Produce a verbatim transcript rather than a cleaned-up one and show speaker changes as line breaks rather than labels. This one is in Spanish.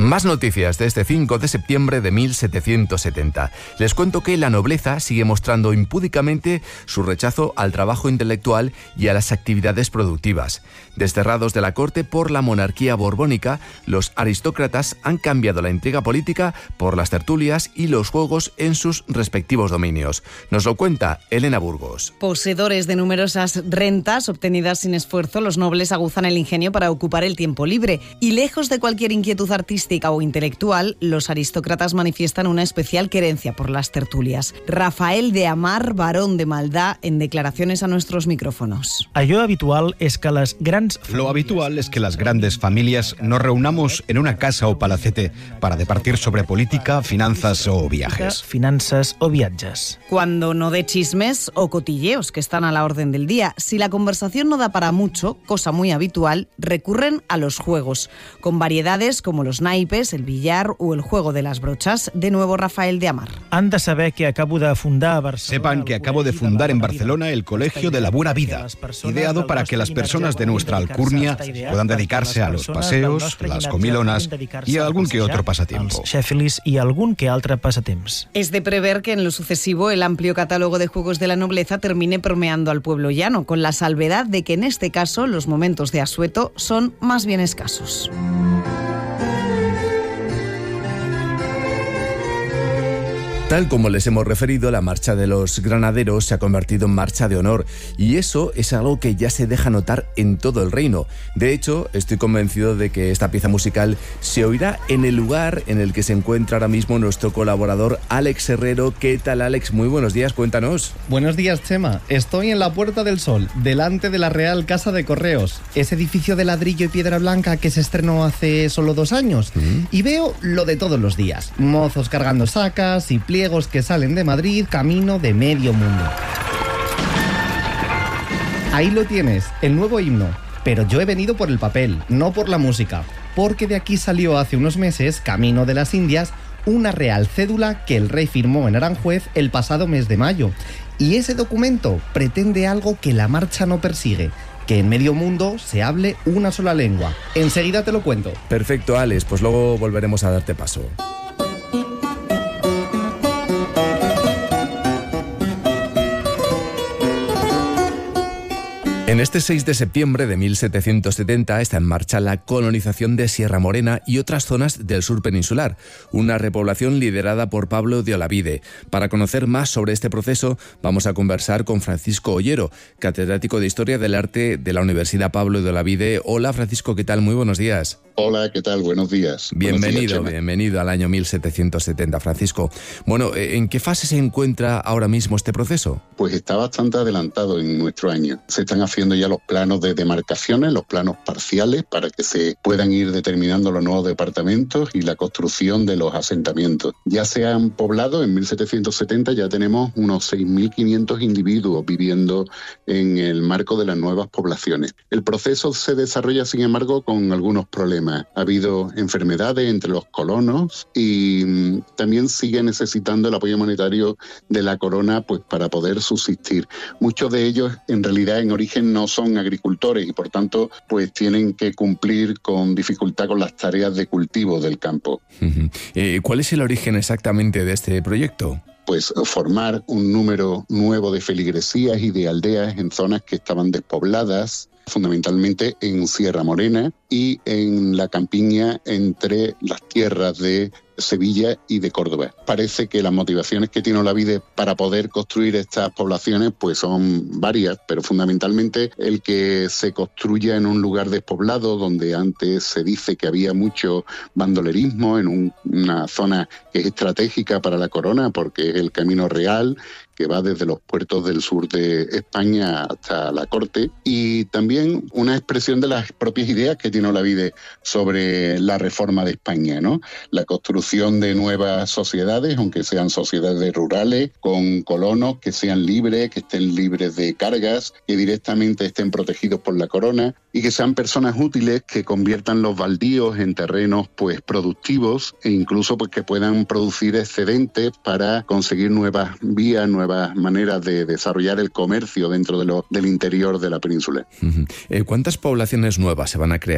Más noticias de este cinco de septiembre de mil setecientos setenta. Les cuento que la nobleza sigue mostrando impúdicamente su rechazo al trabajo intelectual y a las actividades productivas. Desterrados de la corte por la monarquía borbónica, los aristócratas han cambiado la intriga política por las tertulias y los juegos en sus respectivos dominios. Nos lo cuenta Elena Burgos.
Poseedores de numerosas rentas obtenidas sin esfuerzo, los nobles aguzan el ingenio para ocupar el tiempo libre y, lejos de cualquier inquietud artística o intelectual, los aristócratas manifiestan una especial querencia por las tertulias. Rafael de Amar, barón de Maldá, en declaraciones a nuestros micrófonos.
Allò habitual es que las grandes...
Lo habitual es que las grandes familias nos reunamos en una casa o palacete para departir sobre política, finanzas o viajes.
Finanzas o viajes.
Cuando no de chismes o cotilleos que están a la orden del día. Si la conversación no da para mucho, cosa muy habitual, recurren a los juegos, con variedades como los naipes, el billar o el juego de las brochas. De nuevo Rafael de Amar.
Han de saber que acabo de fundar a Barcelona.
Sepan que acabo de fundar en Barcelona el Colegio de la Buena Vida, ideado para que las personas de nuestra alcurnia puedan dedicarse a los paseos, las comilonas y a algun que otro pasatiempo.
Y algun que altre passatemps.
Es de prever que en lo sucesivo el amplio catálogo de juegos de la nobleza termine permeando al pueblo llano, con la salvedad de que en este caso los momentos de asueto son más bien escasos.
Tal como les hemos referido, la marcha de los granaderos se ha convertido en marcha de honor, y eso es algo que ya se deja notar en todo el reino. De hecho, estoy convencido de que esta pieza musical se oirá en el lugar en el que se encuentra ahora mismo nuestro colaborador Alex Herrero. ¿Qué tal, Alex? Muy buenos días, cuéntanos.
Buenos días, Chema. Estoy en la Puerta del Sol, delante de la Real Casa de Correos, ese edificio de ladrillo y piedra blanca que se estrenó hace solo dos años, ¿Mm? Y veo lo de todos los días: mozos cargando sacas y pliegos que salen de Madrid camino de medio mundo. Ahí lo tienes, el nuevo himno. Pero yo he venido por el papel, no por la música, porque de aquí salió hace unos meses, camino de las Indias, una real cédula que el rey firmó en Aranjuez el pasado mes de mayo. Y ese documento pretende algo que la marcha no persigue: que en medio mundo se hable una sola lengua. Enseguida te lo cuento.
Perfecto, Alex, pues luego volveremos a darte paso. En este seis de septiembre de mil setecientos setenta está en marcha la colonización de Sierra Morena y otras zonas del sur peninsular, una repoblación liderada por Pablo de Olavide. Para conocer más sobre este proceso, vamos a conversar con Francisco Ollero, catedrático de Historia del Arte de la Universidad Pablo de Olavide. Hola, Francisco, ¿qué tal? Muy buenos días.
Hola, ¿qué tal? Buenos días.
Bienvenido,
Buenos días,
bienvenido al año mil setecientos setenta, Francisco. Bueno, ¿en qué fase se encuentra ahora mismo este proceso?
Pues está bastante adelantado en nuestro año. Se están haciendo ya los planos de demarcaciones, los planos parciales, para que se puedan ir determinando los nuevos departamentos y la construcción de los asentamientos. Ya se han poblado, en mil setecientos setenta ya tenemos unos seis mil quinientos individuos viviendo en el marco de las nuevas poblaciones. El proceso se desarrolla, sin embargo, con algunos problemas. Ha habido enfermedades entre los colonos y mmm, también sigue necesitando el apoyo monetario de la corona, pues, para poder subsistir. Muchos de ellos, en realidad, en origen no son agricultores y, por tanto, pues tienen que cumplir con dificultad con las tareas de cultivo del campo.
Uh-huh. Eh, ¿Cuál es el origen exactamente de este proyecto?
Pues formar un número nuevo de feligresías y de aldeas en zonas que estaban despobladas, fundamentalmente en Sierra Morena y en la campiña entre las tierras de Sevilla y de Córdoba. Parece que las motivaciones que tiene Olavide para poder construir estas poblaciones pues son varias, pero fundamentalmente el que se construya en un lugar despoblado donde antes se dice que había mucho bandolerismo, en un, una zona que es estratégica para la corona porque es el camino real que va desde los puertos del sur de España hasta la corte, y también una expresión de las propias ideas que tiene Olavide sobre la reforma de España, ¿no? La construcción de nuevas sociedades, aunque sean sociedades rurales, con colonos que sean libres, que estén libres de cargas, que directamente estén protegidos por la corona y que sean personas útiles que conviertan los baldíos en terrenos pues productivos e incluso pues que puedan producir excedentes para conseguir nuevas vías, nuevas maneras de desarrollar el comercio dentro de lo, del interior de la península.
Uh-huh. ¿Cuántas poblaciones nuevas se van a crear